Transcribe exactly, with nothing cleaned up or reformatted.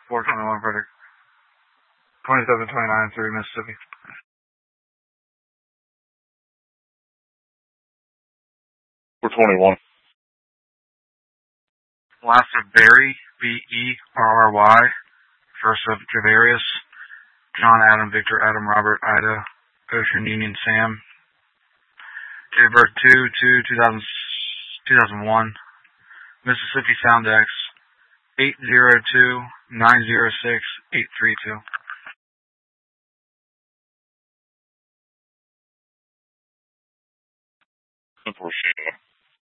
four twenty-one, Frederick. twenty-seven twenty-nine, three, Mississippi. four twenty-one. Last of Barry, B E R R Y. First of Javarius. John Adam, Victor Adam, Robert Ida, Ocean Union Sam. Date of birth two two two thousand one. Mississippi Sound X eight zero two nine zero six eight three two. Unfortunately.